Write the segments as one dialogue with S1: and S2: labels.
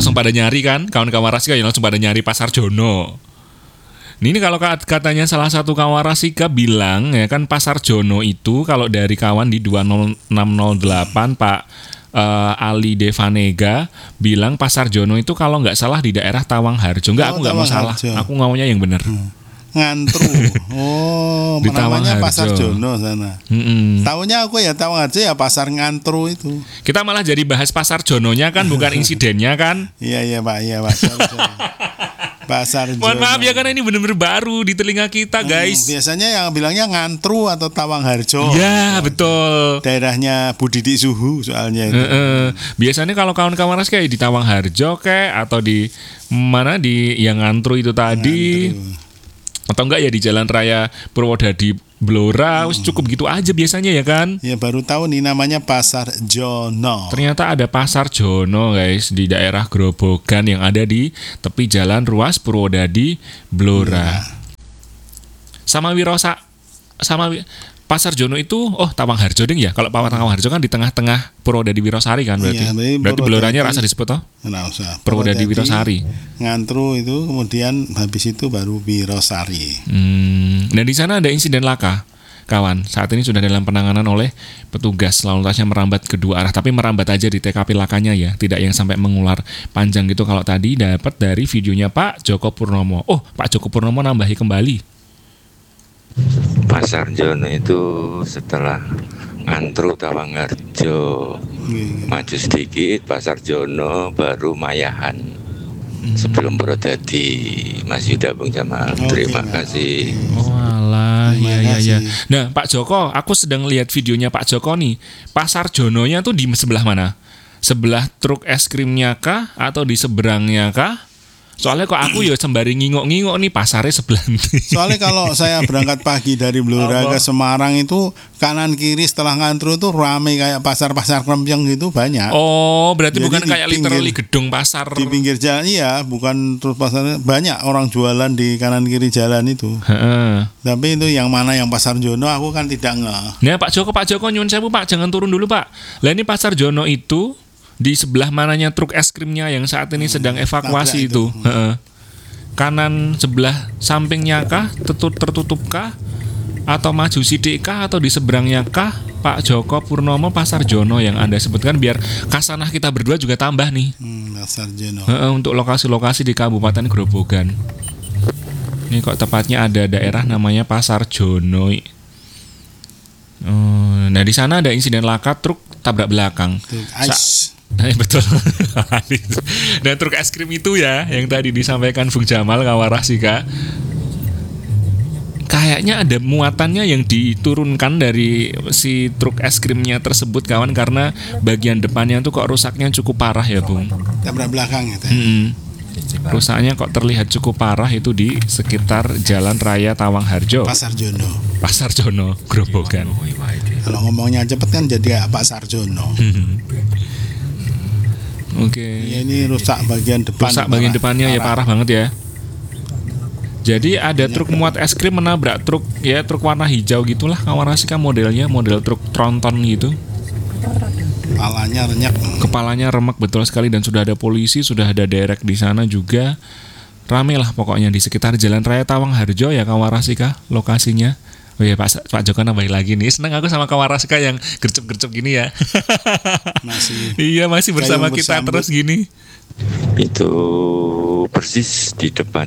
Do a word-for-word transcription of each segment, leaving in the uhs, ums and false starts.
S1: langsung pada nyari kan, kawan-kawan Rasika yang langsung pada nyari Pasar Jono. Ini kalau katanya salah satu kawan Rasika bilang ya kan Pasar Jono itu kalau dari kawan di dua nol enam nol delapan Pak uh, Ali Devanega bilang Pasar Jono itu kalau nggak salah di daerah Tawangharjo. Enggak, aku nggak mau salah. Aku ngomongnya yang benar. Hmm.
S2: Ngantru. Oh,
S1: di
S2: namanya Pasar Jono sana. Mm-mm. Taunya aku ya Tawangharjo ya Pasar Ngantru itu.
S1: Kita malah jadi bahas Pasar Jononya kan, bukan insidennya kan?
S2: Iya iya Pak, iya Pak. Pasar Jono.
S1: Mohon maaf ya karena ini benar-benar baru di telinga kita, guys.
S2: Hmm, biasanya yang bilangnya Ngantru atau Tawangharjo.
S1: Iya, betul.
S2: Daerahnya Bu Didi Suhu soalnya itu.
S1: E-e. Biasanya kalau kawan-kawan Ras kayak di Tawangharjo kayak atau di mana di yang Ngantru itu tadi. Ngantru. Atau enggak ya di Jalan Raya Purwodadi Blora, hmm. cukup gitu aja biasanya ya kan?
S2: Ya baru tahu nih namanya Pasar Jono.
S1: Ternyata ada Pasar Jono guys di daerah Grobogan yang ada di tepi Jalan Ruas Purwodadi Blora. Ya. Sama Wirosa, sama Pasar Jono itu, oh Tawangharjo ding ya. Kalau Tawangharjo kan di tengah-tengah Purwodadi Wirosari kan berarti. Ya, berarti Bloranya rasa disebut toh?
S2: Nggak usah.
S1: Purwodadi Wirosari.
S2: Ngantru itu kemudian habis itu baru Wirosari.
S1: Hmm, dan di sana ada insiden laka, kawan. Saat ini sudah dalam penanganan oleh petugas. Lalu lintasnya merambat kedua arah, tapi merambat aja di T K P lakanya ya, tidak yang sampai mengular panjang gitu. Kalau tadi dapat dari videonya Pak Joko Purnomo. Oh, Pak Joko Purnomo nambahi kembali.
S3: Pasar Jono itu setelah Ngantru Tawangharjo, hmm. maju sedikit Pasar Jono baru Mayahan, hmm. sebelum Purwodadi. Mas Yuda Bung Jamal, oh, terima okay, kasih.
S1: Oh alah, ya ya ya. Nah Pak Joko, aku sedang lihat videonya Pak Joko nih. Pasar Jononya tuh di sebelah mana? Sebelah truk es krimnya kah atau di seberangnya kah? Soalnya kok aku ya sembari ngingok-ngingok nih pasarnya sebelah nanti.
S2: Soalnya kalau saya berangkat pagi dari Blora ke Semarang itu kanan kiri setelah Ngantru itu ramai kayak pasar-pasar krempyong gitu banyak.
S1: Oh, berarti
S2: jadi
S1: bukan kayak
S2: pinggir,
S1: literally gedung pasar.
S2: Di pinggir jalan iya, bukan terus pasarnya banyak orang jualan di kanan kiri jalan itu.
S1: Heeh.
S2: Tapi itu yang mana yang Pasar Jono aku kan tidak ngeh.
S1: Nah, Pak Joko, Pak Joko nyuwun sewu Pak, jangan turun dulu Pak. Lah ini Pasar Jono itu di sebelah mananya truk es krimnya yang saat ini sedang evakuasi itu, itu. Hmm. Kanan sebelah sampingnya kah, tertutup kah, atau maju sidik kah, atau di seberangnya kah Pak Joko Purnomo Pasar Jono yang Anda sebutkan, biar kasanah kita berdua juga tambah nih.
S2: hmm, Pasar Jono
S1: hmm, untuk lokasi-lokasi di Kabupaten Grobogan. Ini kok tepatnya ada daerah namanya Pasar Jono. Hmm, nah di sana ada insiden laka truk tabrak belakang. Sa- Nah, betul. Nah truk es krim itu ya yang tadi disampaikan Bung Jamal kawan Rasika, kayaknya ada muatannya yang diturunkan dari si truk es krimnya tersebut kawan, karena bagian depannya tuh kok rusaknya cukup parah ya Bung.
S2: Tabrak belakang ya.
S1: Mm-hmm. Rusaknya kok terlihat cukup parah itu di sekitar Jalan Raya Tawangharjo.
S2: Pasar Jono.
S1: Pasar Jono Grobogan.
S2: Kalau ngomongnya cepet kan jadi Pasar Jono.
S1: Oke. Okay.
S2: Ya, ini rusak bagian depan.
S1: Rusak bagian parah, depannya parah. ya parah banget ya. Jadi ada banyak truk muat es krim menabrak truk ya truk warna hijau gitulah kawan Rasika, modelnya model truk tronton gitu.
S2: Kepalanya renyek.
S1: Kepalanya remek betul sekali, dan sudah ada polisi, sudah ada derek di sana juga. Rame lah pokoknya di sekitar Jalan Raya Tawangharjo ya kawan Rasika lokasinya. Oh iya Pak, Pak Joko nambahin lagi nih. Senang aku sama kawan Rasika yang gercep-gercep gini ya.
S2: Masih.
S1: Iya masih bersama kita bersambut. Terus gini.
S3: Itu persis di depan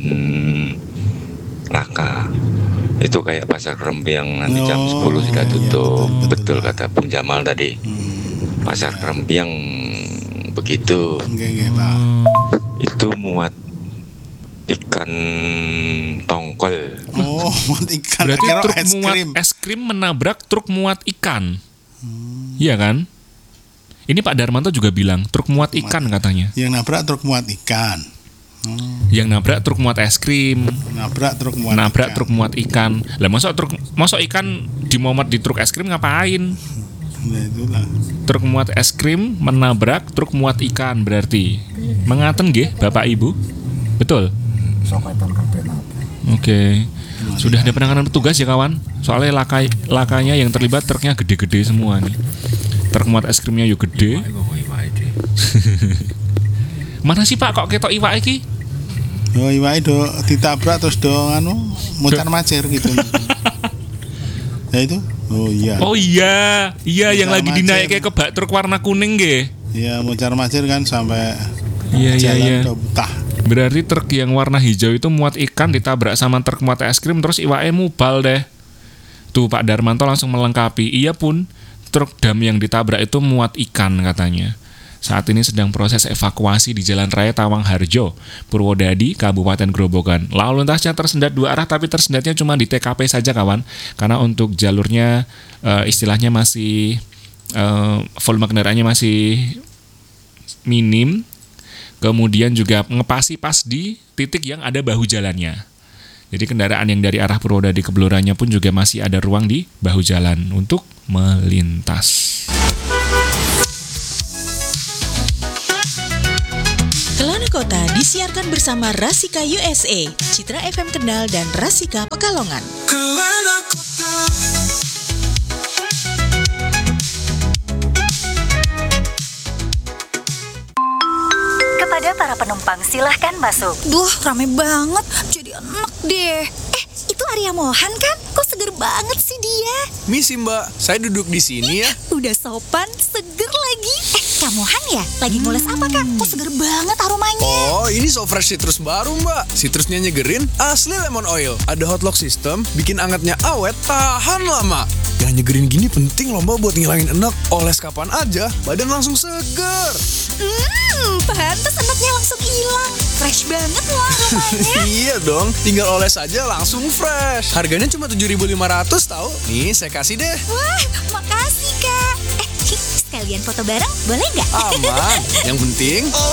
S3: Laka. Itu kayak pasar Krempiang nanti jam oh, sepuluh sudah tutup. Iya, betul, betul, betul kata Bung Jamal tadi. Hmm, pasar ya. Krempiang begitu.
S2: Enggak, enggak, Pak.
S3: Itu muat ikan tongkol.
S2: Oh, muat ikan.
S1: Berarti
S2: Akhirnya
S1: truk
S2: es
S1: muat
S2: krim.
S1: es krim menabrak truk muat ikan. Hmm. Iya kan? Ini Pak Darmanto juga bilang truk muat ikan muat, katanya.
S2: Yang nabrak truk muat ikan.
S1: Hmm. Yang nabrak truk muat es krim.
S2: Nabrak truk muat
S1: nabrak
S2: ikan.
S1: truk muat ikan. Lah masuk truk masuk ikan dimuat di truk es krim ngapain?
S2: Nah, itulah. Truk
S1: muat es krim menabrak truk muat ikan berarti. Mengaten nggih Bapak Ibu? Betul. Oke, okay. Sudah ada penanganan petugas ya kawan. Soalnya laka, lakanya yang terlibat truknya gede-gede semua nih. Truk muat es krimnya yuk gede. Mana sih Pak kok ketok iwak iki?
S2: Oh iwake do ditabrak terus do anu mucar-macir gitu. Ya itu. Oh iya.
S1: Oh iya, iya yang lagi
S2: Mucar-macir.
S1: dinaik ke bak truk warna kuning nggih.
S2: Iya mucar-macir kan sampai
S1: Iya iya
S2: jalan
S1: iya.
S2: do betah.
S1: Berarti truk yang warna hijau itu muat ikan ditabrak sama truk muat es krim terus iwake mubal deh. Tuh Pak Darmanto langsung melengkapi. Iya pun, truk dam yang ditabrak itu muat ikan katanya. Saat ini sedang proses evakuasi di Jalan Raya Tawang Harjo, Purwodadi, Kabupaten Grobogan. Lalu lintasnya tersendat dua arah tapi tersendatnya cuma di T K P saja kawan. Karena untuk jalurnya uh, istilahnya masih uh, volume kendaraannya masih minim. Kemudian juga ngepasi pas di titik yang ada bahu jalannya. Jadi kendaraan yang dari arah Purwodadi ke Bloranya pun juga masih ada ruang di bahu jalan untuk melintas.
S4: Kelana Kota disiarkan bersama Rasika U S A, Citra F M Kendal dan Rasika Pekalongan.
S5: Kelana Kota.
S6: Kepada para penumpang silahkan masuk.
S7: Duh, rame banget. Jadi enak deh. Eh, itu Arya Mohan kan? Kok seger banget sih dia?
S5: Misi Mbak, saya duduk di sini ya.
S7: Udah sopan, seger lagi. Eh, Kak Mohan ya? Lagi ngules apa, Kak? Kok seger banget aromanya?
S5: Oh, ini so fresh citrus baru Mbak. Citrusnya nyegerin, asli lemon oil. Ada hot lock system, bikin angetnya awet, tahan lama. Yang nyegerin gini penting loh Mbak buat ngilangin enak. Oles kapan aja, badan langsung seger.
S7: Hmm, pantas enaknya langsung hilang. Fresh banget loh aromanya.
S5: Iya dong, tinggal oles aja langsung fresh. Harganya cuma tujuh ribu lima ratus tahu. Nih, saya kasih deh.
S7: Wah, makasih, Kak. Eh, sekalian foto bareng, boleh nggak?
S5: Aman. Yang penting